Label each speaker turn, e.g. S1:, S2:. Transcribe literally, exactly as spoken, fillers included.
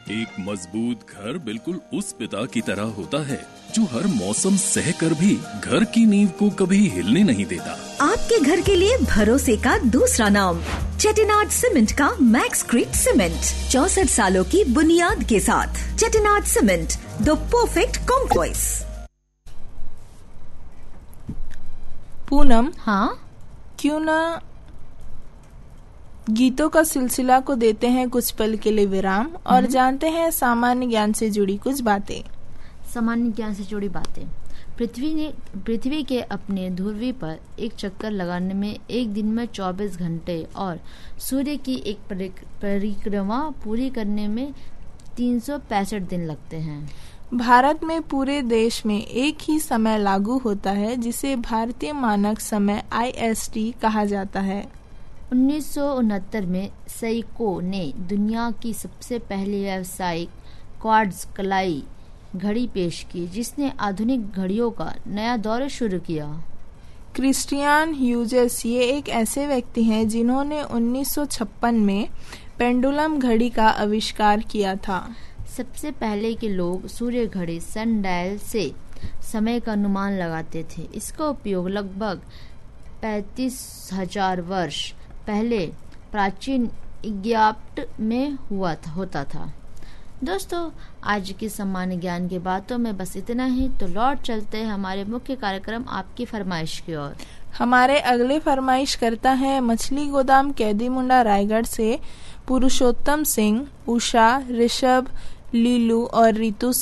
S1: एक मजबूत घर बिल्कुल उस पिता की तरह होता है जो हर मौसम सह कर भी घर की नींव को कभी हिलने नहीं देता।
S2: आपके घर के लिए भरोसे का दूसरा नाम चेटिनाड सीमेंट का मैक्सक्रीट सीमेंट, चौसठ सालों की बुनियाद के साथ। Chettinad cement, the perfect compromise.
S3: Poonam,
S2: हाँ,
S3: क्यों ना गीतों का सिलसिला को देते हैं कुछ पल के लिए विराम और जानते हैं सामान्य ज्ञान से जुड़ी कुछ बातें।
S4: सामान्य ज्ञान से जुड़ी बातें। पृथ्वी ने पृथ्वी के अपने ध्रुवी पर एक चक्कर लगाने में एक दिन में चौबीस घंटे और सूर्य की एक परिक्रमा पूरी करने में तीन सौ पैंसठ दिन लगते हैं।
S3: भारत में पूरे देश में एक ही समय लागू होता है जिसे भारतीय मानक समय आई एस टी कहा जाता है।
S4: उन्नीस सौ उनहत्तर में सेइको ने दुनिया की सबसे पहली व्यावसायिक क्वार्ट्ज कलाई घड़ी पेश की जिसने आधुनिक घड़ियों का नया दौर शुरू किया।
S3: क्रिस्टियान ह्यूजेस ये एक ऐसे व्यक्ति हैं जिन्होंने उन्नीस सौ छप्पन में पेंडुलम घड़ी का आविष्कार किया था।
S4: सबसे पहले के लोग सूर्य घड़ी सन डायल से समय का अनुमान लगाते थे। इसका उपयोग लगभग पैंतीस हजार वर्ष पहले प्राचीन इजिप्ट में हुआ था, होता था। दोस्तों, आज की सामान्य ज्ञान की बातों में बस इतना ही। तो लौट चलते हैं हमारे मुख्य कार्यक्रम आपकी फरमाइश की ओर।
S3: हमारे अगले फरमाइश करता है मछली गोदाम कैदी मुंडा रायगढ़ से पुरुषोत्तम सिंह, उषा, ऋषभ, लीलू और रितु